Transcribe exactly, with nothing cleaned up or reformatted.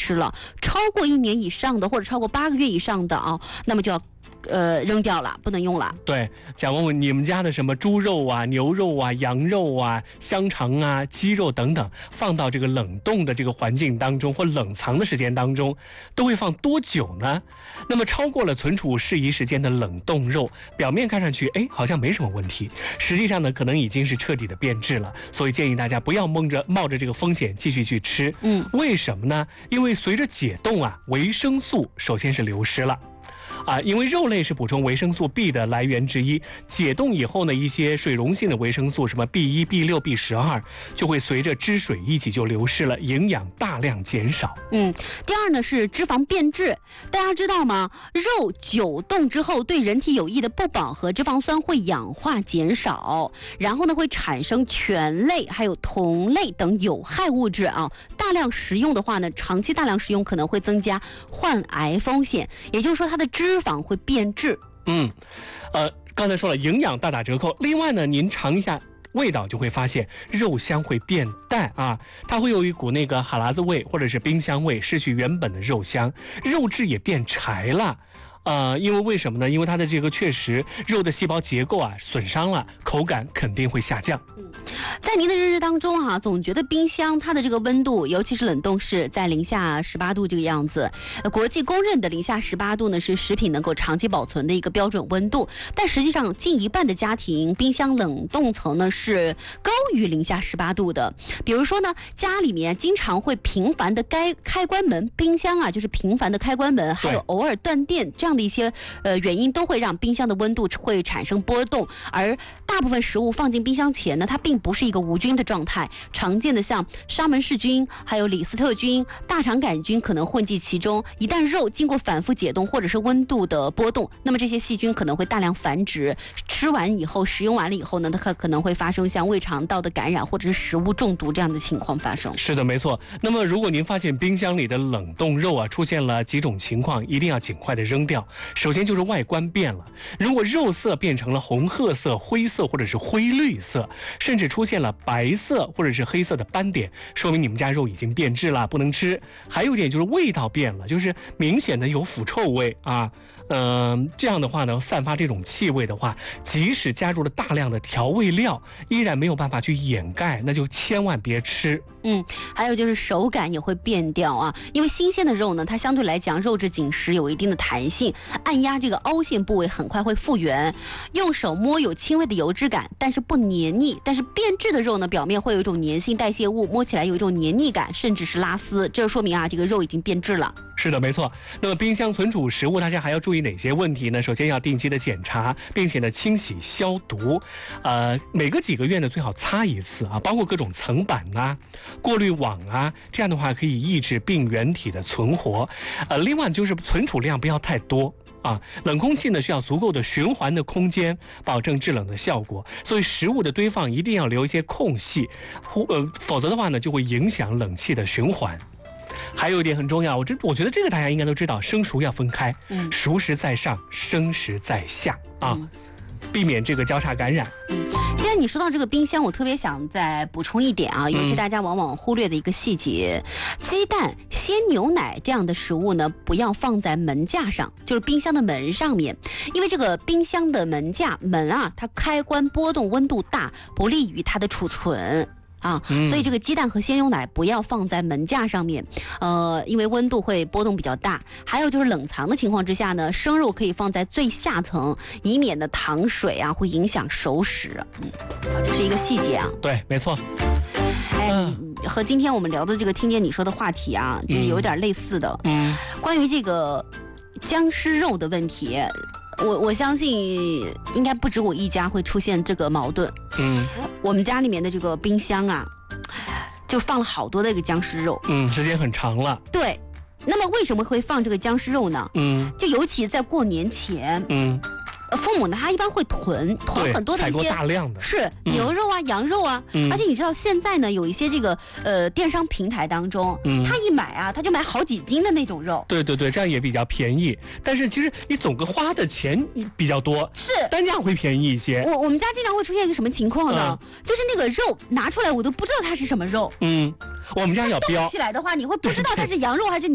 吃了。超过一年以上的或者超过八个月以上的啊，那么就要呃扔掉了，不能用了。 对，想问问你们家的什么猪肉啊、牛肉啊、羊肉啊、香肠啊、鸡肉等等，放到这个冷冻的这个环境当中或冷藏的时间当中，都会放多久呢？那么超过了存储适宜时间的冷冻肉，表面看上去哎好像没什么问题，实际上呢可能已经是彻底的变质了，所以建议大家不要蒙着冒着这个风险继续去吃。 嗯， 为什么呢？因为随着解冻啊，维生素首先是流失了。啊，因为肉类是补充维生素 B 的来源之一，解冻以后呢，一些水溶性的维生素，什么 B 一、B 六、B 十二，就会随着汁水一起就流失了，营养大量减少。 嗯，第二呢是脂肪变质，大家知道吗？肉久冻之后，对人体有益的不饱和脂肪酸会氧化减少，然后呢会产生醛类还有酮类等有害物质啊。大量食用的话呢，长期大量食用可能会增加患癌风险，也就是说它的脂肪会变质。 嗯，呃，刚才说了营养大打折扣，另外呢，您尝一下味道就会发现肉香会变淡啊，它会有一股那个哈喇子味或者是冰箱味，失去原本的肉香，肉质也变柴了。呃，因为为什么呢？因为它的这个确实肉的细胞结构啊损伤了，口感肯定会下降。 嗯，在您的认识当中哈、啊，总觉得冰箱它的这个温度，尤其是冷冻室在零下十八度这个样子。呃，国际公认的零下十八度呢是食品能够长期保存的一个标准温度，但实际上近一半的家庭冰箱冷冻层呢是高于零下十八度的。比如说呢，家里面经常会频繁的开开关门，冰箱啊就是频繁的开关门，还有偶尔断电这样的一些呃原因都会让冰箱的温度会产生波动，而大部分食物放进冰箱前呢，它并不是一个无菌的状态。常见的像沙门氏菌、还有李斯特菌、大肠杆菌可能混迹其中。一旦肉经过反复解冻或者是温度的波动，那么这些细菌可能会大量繁殖。吃完以后，食用完了以后呢，它可能会发生像胃肠道的感染或者是食物中毒这样的情况发生。 是的，没错。那么如果您发现冰箱里的冷冻肉啊出现了几种情况，一定要尽快的扔掉。首先就是外观变了，如果肉色变成了红褐色、灰色或者是灰绿色，甚至出现了白色或者是黑色的斑点，说明你们家肉已经变质了，不能吃。还有一点就是味道变了，就是明显的有腐臭味啊，嗯、呃，这样的话呢，散发这种气味的话，即使加入了大量的调味料，依然没有办法去掩盖，那就千万别吃。 嗯，还有就是手感也会变掉啊，因为新鲜的肉呢，它相对来讲肉质紧实，有一定的弹性，按压这个凹陷部位很快会复原。用手摸有轻微的油脂感，但是不黏腻。但是变质的肉呢，表面会有一种粘性代谢物，摸起来有一种黏腻感，甚至是拉丝，这说明啊，这个肉已经变质了。 是的，没错。那么冰箱存储食物，大家还要注意哪些问题呢？首先要定期的检查，并且呢清洗消毒，呃，每隔几个月呢最好擦一次啊，包括各种层板啊、过滤网啊，这样的话可以抑制病原体的存活。呃，另外就是存储量不要太多。啊，冷空气呢需要足够的循环的空间，保证制冷的效果。所以食物的堆放一定要留一些空隙，或呃，否则的话呢就会影响冷气的循环。还有一点很重要，我这我觉得这个大家应该都知道，生熟要分开， 嗯， 熟食在上，生食在下啊， 嗯， 避免这个交叉感染。 嗯，既然你说到这个冰箱，我特别想再补充一点啊，尤其大家往往忽略的一个细节，嗯、鸡蛋、鲜牛奶这样的食物呢，不要放在门架上，就是冰箱的门上面，因为这个冰箱的门架门啊，它开关波动温度大，不利于它的储存。啊，所以这个鸡蛋和鲜牛奶不要放在门架上面，呃，因为温度会波动比较大。还有就是冷藏的情况之下呢，生肉可以放在最下层，以免的糖水啊会影响熟食。嗯，这是一个细节啊。 对，没错。 哎，嗯、和今天我们聊的这个听见你说的话题啊，就是有点类似的。 嗯， 关于这个僵尸肉的问题。我我相信应该不止我一家会出现这个矛盾。 嗯， 我们家里面的这个冰箱啊，就放了好多的一个僵尸肉。 嗯，时间很长了。 对，那么为什么会放这个僵尸肉呢？ 嗯， 就尤其在过年前。 嗯。 父母呢，他一般会囤囤很多的一些大量的是牛肉啊、嗯、羊肉啊、嗯，而且你知道现在呢，有一些这个呃电商平台当中，嗯，他一买啊，他就买好几斤的那种肉。 对对对，这样也比较便宜。但是其实你总个花的钱比较多， 是单价会便宜一些。 我我们家经常会出现一个什么情况呢？嗯、就是那个肉拿出来，我都不知道它是什么肉。 嗯，我们家有标起来的话，你会不知道它是羊肉还是。